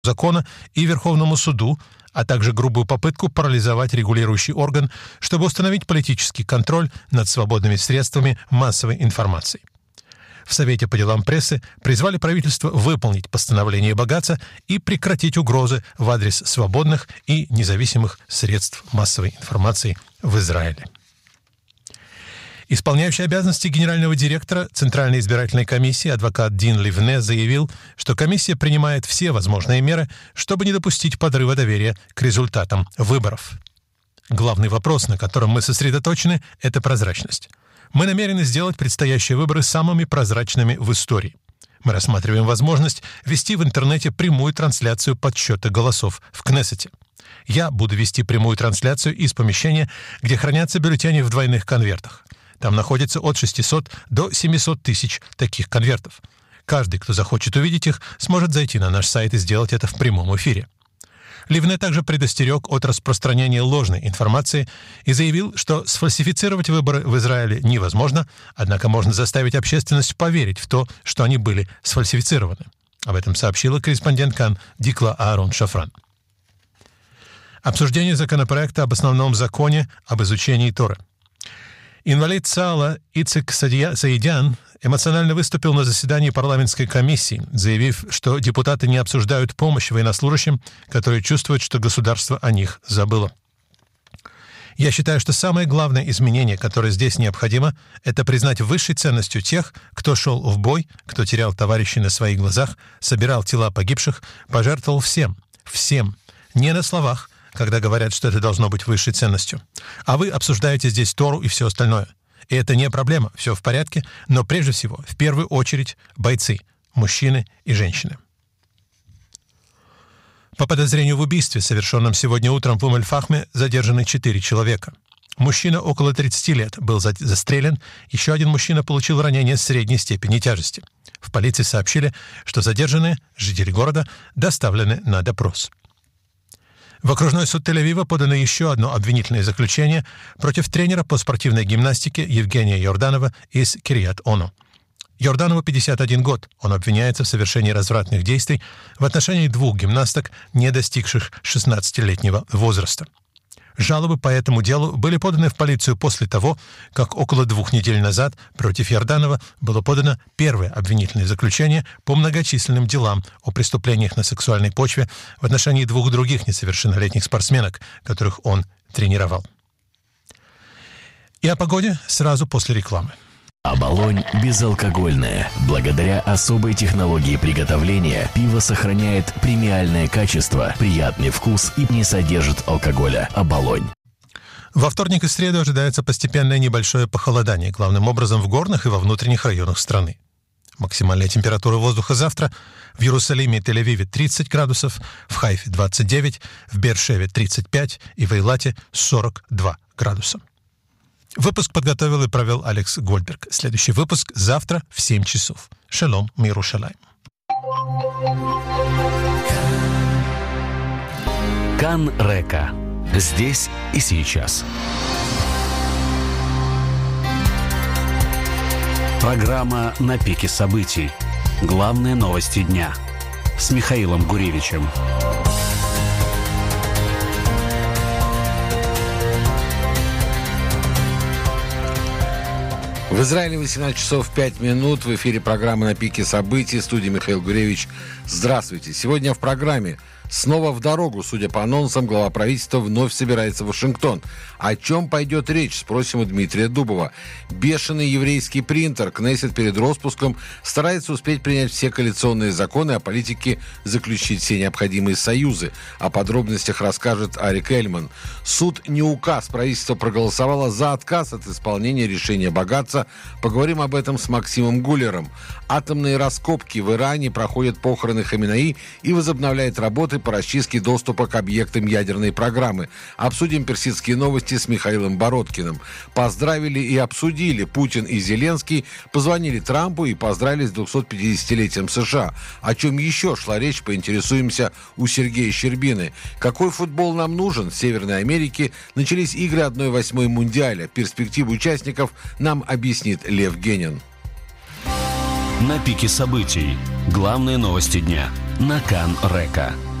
закона и Верховному суду, а также грубую попытку парализовать регулирующий орган, чтобы установить политический контроль над свободными средствами массовой информации. В Совете по делам прессы призвали правительство выполнить постановление Багаца и прекратить угрозы в адрес свободных и независимых средств массовой информации в Израиле. Исполняющий обязанности генерального директора Центральной избирательной комиссии адвокат Дин Ливне заявил, что комиссия принимает все возможные меры, чтобы не допустить подрыва доверия к результатам выборов. Главный вопрос, на котором мы сосредоточены, — это прозрачность. Мы намерены сделать предстоящие выборы самыми прозрачными в истории. Мы рассматриваем возможность вести в интернете прямую трансляцию подсчета голосов в Кнессете. Я буду вести прямую трансляцию из помещения, где хранятся бюллетени в двойных конвертах. Там находится от 600 до 700 тысяч таких конвертов. Каждый, кто захочет увидеть их, сможет зайти на наш сайт и сделать это в прямом эфире. Ливне также предостерег от распространения ложной информации и заявил, что сфальсифицировать выборы в Израиле невозможно, однако можно заставить общественность поверить в то, что они были сфальсифицированы. Об этом сообщила корреспондент Кан Дикла Аарон Шафран. Обсуждение законопроекта об основном законе об изучении Торы. Инвалид ЦААЛа Ицек Саидян эмоционально выступил на заседании парламентской комиссии, заявив, что депутаты не обсуждают помощь военнослужащим, которые чувствуют, что государство о них забыло. Я считаю, что самое главное изменение, которое здесь необходимо, это признать высшей ценностью тех, кто шел в бой, кто терял товарищей на своих глазах, собирал тела погибших, пожертвовал всем, не на словах, когда говорят, что это должно быть высшей ценностью. А вы обсуждаете здесь Тору и все остальное. И это не проблема, все в порядке, но прежде всего, в первую очередь, бойцы, мужчины и женщины. По подозрению в убийстве, совершенном сегодня утром в Ум-эль-Фахме, задержаны 4 человека. Мужчина около 30 лет был застрелен, еще один мужчина получил ранение средней степени тяжести. В полиции сообщили, что задержанные, жители города, доставлены на допрос. В окружной суд Тель-Авива подано еще одно обвинительное заключение против тренера по спортивной гимнастике Евгения Йорданова из Кирьят-Оно. Йорданову 51 год. Он обвиняется в совершении развратных действий в отношении 2 гимнасток, не достигших 16-летнего возраста. Жалобы по этому делу были поданы в полицию после того, как около 2 недель назад против Йорданова было подано первое обвинительное заключение по многочисленным делам о преступлениях на сексуальной почве в отношении 2 других несовершеннолетних спортсменок, которых он тренировал. И о погоде сразу после рекламы. Оболонь безалкогольное. Благодаря особой технологии приготовления пиво сохраняет премиальное качество, приятный вкус и не содержит алкоголя. Оболонь. Во вторник и среду ожидается постепенное небольшое похолодание, главным образом в горных и во внутренних районах страны. Максимальная температура воздуха завтра в Иерусалиме и Тель-Авиве 30 градусов, в Хайфе 29, в Беэр-Шеве 35 и в Эйлате 42 градуса. Выпуск подготовил и провел Алекс Гольдберг. Следующий выпуск завтра в 7 часов. Шалом, Мирушалайм. Кан Река. Здесь и сейчас. Программа «На пике событий». Главные новости дня. С Михаилом Гуревичем. В Израиле 18 часов 5 минут. В эфире программа «На пике событий». В студии Михаил Гуревич. Здравствуйте. Сегодня в программе: снова в дорогу. Судя по анонсам, глава правительства вновь собирается в Вашингтон. О чем пойдет речь, спросим у Дмитрия Дубова. Бешеный еврейский принтер. Кнессет перед распуском старается успеть принять все коалиционные законы, а политики заключить все необходимые союзы. О подробностях расскажет Арик Эльман. Суд не указ. Правительство проголосовало за отказ от исполнения решения Багаца. Поговорим об этом с Максимом Гулером. Атомные раскопки в Иране проходят похороны Хаминеи и возобновляет работы по расчистке доступа к объектам ядерной программы. Обсудим персидские новости с Михаилом Бородкиным. Поздравили и обсудили. Путин и Зеленский позвонили Трампу и поздравили с 250-летием США. О чем еще шла речь, поинтересуемся у Сергея Щербины. Какой футбол нам нужен? В Северной Америке начались игры 1/8 Мундиаля. Перспективы участников нам объяснит Лев Генин. На пике событий. Главные новости дня. На Кан-Река.